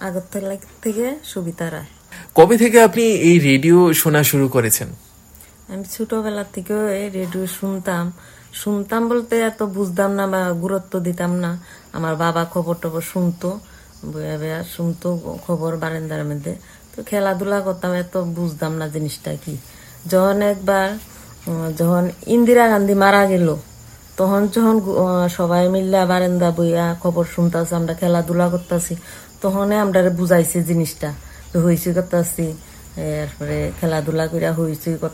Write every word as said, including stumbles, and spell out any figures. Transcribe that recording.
আগরতলা থেকে সুবিধা রায়। কবে থেকে আপনি এই রেডিও শোনা শুরু করেছেন? আমি ছোটবেলা থেকে এই রেডিও শুনতাম শুনতাম বলতে এত বুঝতাম না বা গুরুত্ব দিতাম না। আমার বাবা খবর টবর শুনতো, বয়া বয়া শুনতো খবর বারান্দার মধ্যে। তো খেলাধুলা করতাম, এত বুঝতাম না জিনিসটা কি। যখন একবার যখন ইন্দিরা গান্ধী মারা গেল, তখন যখন সবাই মিল্লা বারান্দা বইয়া খবর শুনতেছি, আমরা খেলাধুলা করতেছি, তখন আমরা বুঝাইছে জিনিসটা হইচই করতেছি, এরপরে খেলাধুলা করিয়া হইচই